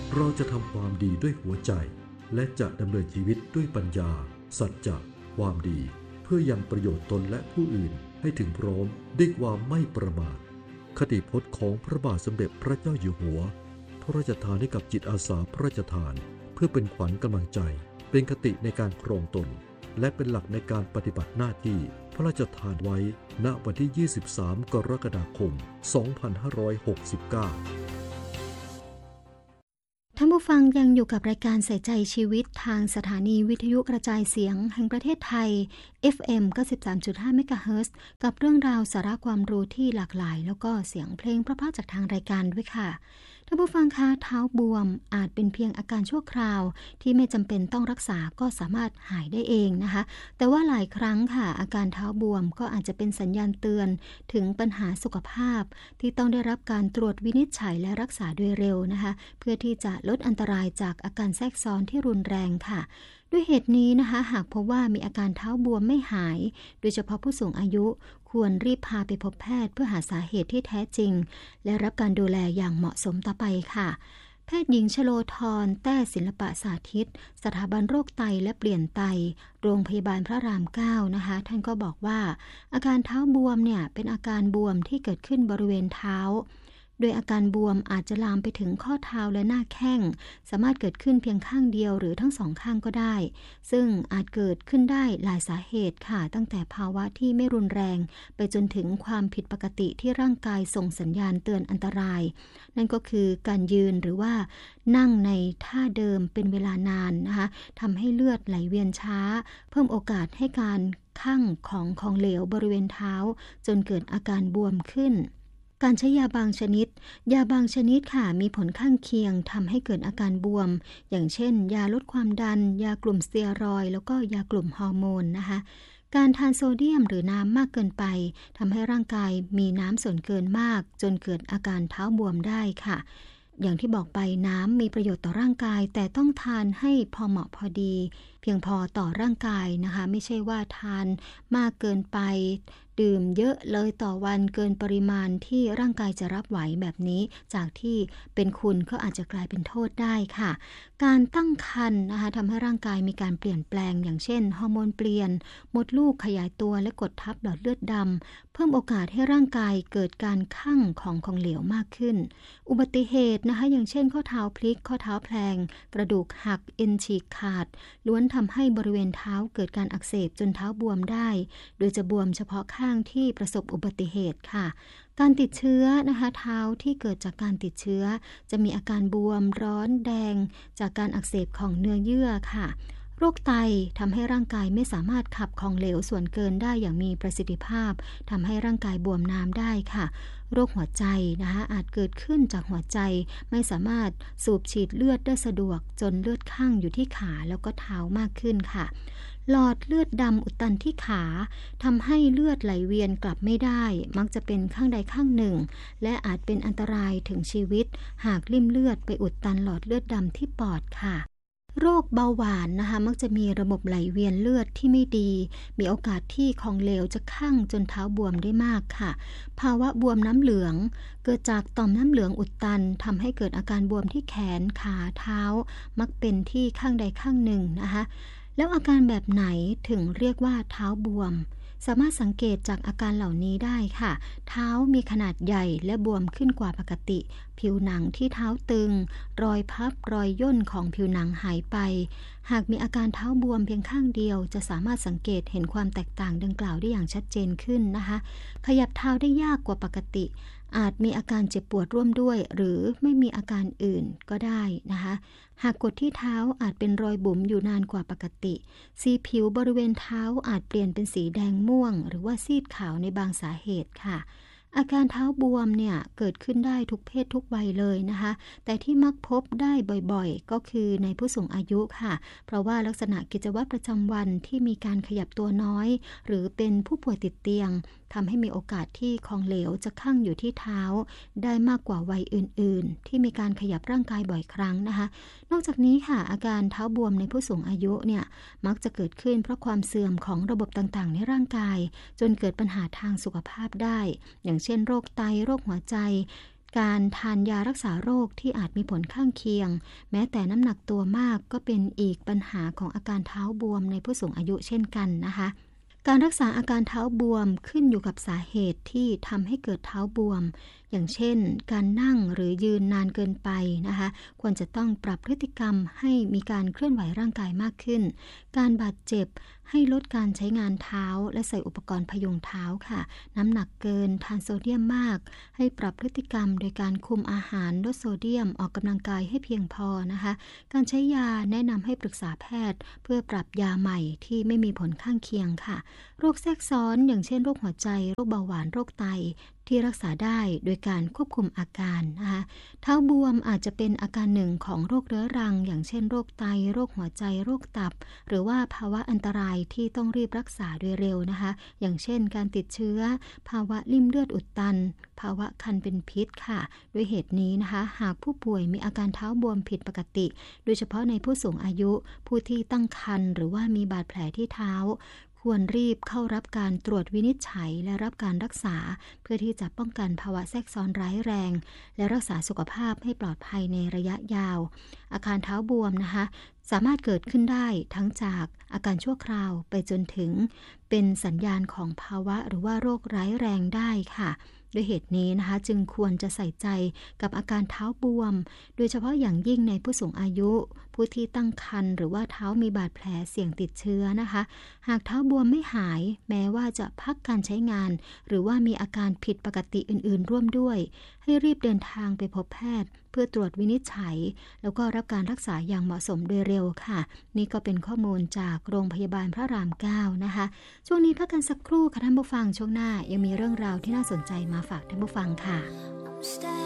เราจะทำความดีด้วยหัวใจและจะดำเนินชีวิตด้วยปัญญาสัจจะความดีเพื่อยังประโยชน์ตนและผู้อื่นให้ถึงพร้อมด้วยความไม่ประมาทคติพจน์ของพระบาทสมเด็จพระเจ้าอยู่หัวพระราชทานให้กับจิตอาสาพระราชทานเพื่อเป็นขวัญกำลังใจเป็นคติในการครองตนและเป็นหลักในการปฏิบัติหน้าที่พระราชทานไว้ณวันที่ 23 กรกฎาคม 2569 ท่านผู้ฟังยังอยู่กับรายการใส่ใจชีวิตทางสถานีวิทยุกระจายเสียงแห่งประเทศไทย FM 93.5 เมกะเฮิรตซ์กับเรื่องราวสาระความรู้ที่หลากหลายแล้วก็เสียงเพลงเพราะๆจากทางรายการด้วยค่ะท่านผู้ฟังคะเท้าบวมอาจเป็นเพียงอาการชั่วคราวที่ไม่จำเป็นต้องรักษาก็สามารถหายได้เองนะคะแต่ว่าหลายครั้งค่ะอาการเท้าบวมก็อาจจะเป็นสัญญาณเตือนถึงปัญหาสุขภาพที่ต้องได้รับการตรวจวินิจฉัยและรักษาโดยเร็วนะคะเพื่อที่จะลดอันตรายจากอาการแทรกซ้อนที่รุนแรงค่ะด้วยเหตุนี้นะคะหากพบว่ามีอาการเท้าบวมไม่หายโดยเฉพาะผู้สูงอายุควรรีบพาไปพบแพทย์เพื่อหาสาเหตุที่แท้จริงและรับการดูแลอย่างเหมาะสมต่อไปค่ะแพทย์หญิงชโลธรแต้ศิลปะสาธิตสถาบันโรคไตและเปลี่ยนไตโรงพยาบาลพระราม9นะคะท่านก็บอกว่าอาการเท้าบวมเนี่ยเป็นอาการบวมที่เกิดขึ้นบริเวณเท้าโดยอาการบวมอาจจะลามไปถึงข้อเท้าและหน้าแข้งสามารถเกิดขึ้นเพียงข้างเดียวหรือทั้งสองข้างก็ได้ซึ่งอาจเกิดขึ้นได้หลายสาเหตุค่ะตั้งแต่ภาวะที่ไม่รุนแรงไปจนถึงความผิดปกติที่ร่างกายส่งสัญญาณเตือนอันตรายนั่นก็คือการยืนหรือว่านั่งในท่าเดิมเป็นเวลานานนะคะทำให้เลือดไหลเวียนช้าเพิ่มโอกาสให้การคั่งของเหลวบริเวณเท้าจนเกิดอาการบวมขึ้นการใช้ยาบางชนิดค่ะมีผลข้างเคียงทำให้เกิดอาการบวมอย่างเช่นยาลดความดันยากลุ่มสเตียรอยด์แล้วก็ยากลุ่มฮอร์โมนนะคะการทานโซเดียมหรือน้ำมากเกินไปทำให้ร่างกายมีน้ำส่วนเกินมากจนเกิดอาการเท้าบวมได้ค่ะอย่างที่บอกไปน้ำมีประโยชน์ต่อร่างกายแต่ต้องทานให้พอเหมาะพอดีเพียงพอต่อร่างกายนะคะไม่ใช่ว่าทานมากเกินไปดื่มเยอะเลยต่อวันเกินปริมาณที่ร่างกายจะรับไหวแบบนี้จากที่เป็นคุณก็อาจจะกลายเป็นโทษได้ค่ะการตั้งครรภ์นะคะทำให้ร่างกายมีการเปลี่ยนแปลงอย่างเช่นฮอร์โมนเปลี่ยนมดลูกขยายตัวและกดทับหลอดเลือดดำเพิ่มโอกาสให้ร่างกายเกิดการคั่งของเหลวมากขึ้นอุบัติเหตุนะคะอย่างเช่นข้อเท้าพลิกข้อเท้าแพลงกระดูกหักเอ็นฉีกขาดล้วนทำให้บริเวณเท้าเกิดการอักเสบจนเท้าบวมได้โดยจะบวมเฉพาะข้างที่ประสบอุบัติเหตุค่ะการติดเชื้อนะคะเท้าที่เกิดจากการติดเชื้อจะมีอาการบวมร้อนแดงจากการอักเสบของเนื้อเยื่อค่ะโรคไตทำให้ร่างกายไม่สามารถขับของเหลวส่วนเกินได้อย่างมีประสิทธิภาพทำให้ร่างกายบวมน้ำได้ค่ะโรคหัวใจนะคะอาจเกิดขึ้นจากหัวใจไม่สามารถสูบฉีดเลือดได้สะดวกจนเลือดข้างอยู่ที่ขาแล้วก็เท้ามากขึ้นค่ะหลอดเลือดดำอุดตันที่ขาทำให้เลือดไหลเวียนกลับไม่ได้มักจะเป็นข้างใดข้างหนึ่งและอาจเป็นอันตรายถึงชีวิตหากลิ่มเลือดไปอุดตันหลอดเลือดดำที่ปอดค่ะโรคเบาหวานนะคะมักจะมีระบบไหลเวียนเลือดที่ไม่ดีมีโอกาสที่ของเหลวจะคั่งจนเท้าบวมได้มากค่ะภาวะบวมน้ำเหลืองเกิดจากต่อมน้ำเหลืองอุดตันทำให้เกิดอาการบวมที่แขนขาเท้ามักเป็นที่ข้างใดข้างหนึ่งนะคะแล้วอาการแบบไหนถึงเรียกว่าเท้าบวมสามารถสังเกตจากอาการเหล่านี้ได้ค่ะเท้ามีขนาดใหญ่และบวมขึ้นกว่าปกติผิวหนังที่เท้าตึงรอยพับรอยย่นของผิวหนังหายไปหากมีอาการเท้าบวมเพียงข้างเดียวจะสามารถสังเกตเห็นความแตกต่างดังกล่าวได้อย่างชัดเจนขึ้นนะคะขยับเท้าได้ยากกว่าปกติอาจมีอาการเจ็บปวดร่วมด้วยหรือไม่มีอาการอื่นก็ได้นะคะหากกดที่เท้าอาจเป็นรอยบุ๋มอยู่นานกว่าปกติสีผิวบริเวณเท้าอาจเปลี่ยนเป็นสีแดงม่วงหรือว่าซีดขาวในบางสาเหตุค่ะอาการเท้าบวมเนี่ยเกิดขึ้นได้ทุกเพศทุกวัยเลยนะคะแต่ที่มักพบได้บ่อยๆก็คือในผู้สูงอายุค่ะเพราะว่าลักษณะกิจวัตรประจำวันที่มีการขยับตัวน้อยหรือเป็นผู้ป่วยติดเตียงทำให้มีโอกาสที่ของเหลวจะคั่งอยู่ที่เท้าได้มากกว่าวัยอื่นๆที่มีการขยับร่างกายบ่อยครั้งนะคะนอกจากนี้ค่ะอาการเท้าบวมในผู้สูงอายุเนี่ยมักจะเกิดขึ้นเพราะความเสื่อมของระบบต่างๆในร่างกายจนเกิดปัญหาทางสุขภาพได้อย่างเช่นโรคไตโรคหัวใจการทานยารักษาโรคที่อาจมีผลข้างเคียงแม้แต่น้ำหนักตัวมากก็เป็นอีกปัญหาของอาการเท้าบวมในผู้สูงอายุเช่นกันนะคะการรักษาอาการเท้าบวมขึ้นอยู่กับสาเหตุที่ทำให้เกิดเท้าบวมอย่างเช่นการนั่งหรือยืนนานเกินไปนะคะควรจะต้องปรับพฤติกรรมให้มีการเคลื่อนไหวร่างกายมากขึ้นการบาดเจ็บให้ลดการใช้งานเท้าและใส่อุปกรณ์พยุงเท้าค่ะน้ำหนักเกินทานโซเดียมมากให้ปรับพฤติกรรมโดยการคุมอาหารลดโซเดียมออกกำลังกายให้เพียงพอนะคะการใช้ยาแนะนำให้ปรึกษาแพทย์เพื่อปรับยาใหม่ที่ไม่มีผลข้างเคียงค่ะโรคแทรกซ้อนอย่างเช่นโรคหัวใจโรคเบาหวานโรคไตที่รักษาได้โดยการควบคุมอาการนะคะเท้าบวมอาจจะเป็นอาการหนึ่งของโรคเรื้อรังอย่างเช่นโรคไตโรคหัวใจโรคตับหรือว่าภาวะอันตรายที่ต้องรีบรักษาโดยเร็วนะคะอย่างเช่นการติดเชื้อภาวะลิ่มเลือดอุดตันภาวะคันเป็นพิษค่ะด้วยเหตุนี้นะคะหากผู้ป่วยมีอาการเท้าบวมผิดปกติโดยเฉพาะในผู้สูงอายุผู้ที่ตั้งครรภ์หรือว่ามีบาดแผลที่เท้าควรรีบเข้ารับการตรวจวินิจฉัยและรับการรักษาเพื่อที่จะป้องกันภาวะแทรกซ้อนร้ายแรงและรักษาสุขภาพให้ปลอดภัยในระยะยาวอาการเท้าบวมนะคะสามารถเกิดขึ้นได้ทั้งจากอาการชั่วคราวไปจนถึงเป็นสัญญาณของภาวะหรือว่าโรคร้ายแรงได้ค่ะด้วยเหตุนี้นะคะจึงควรจะใส่ใจกับอาการเท้าบวมโดยเฉพาะอย่างยิ่งในผู้สูงอายุผู้ที่ตั้งครรภ์หรือว่าเท้ามีบาดแผลเสี่ยงติดเชื้อนะคะหากเท้าบวมไม่หายแม้ว่าจะพักการใช้งานหรือว่ามีอาการผิดปกติอื่นๆร่วมด้วยให้รีบเดินทางไปพบแพทย์เพื่อตรวจวินิจฉัยแล้วก็รับการรักษาอย่างเหมาะสมโดยเร็วค่ะนี่ก็เป็นข้อมูลจากโรงพยาบาลพระราม 9นะคะช่วงนี้พักกันสักครู่ค่ะท่านผู้ฟังช่วงหน้ายังมีเรื่องราวที่น่าสนใจมาฝากท่านผู้ฟังค่ะ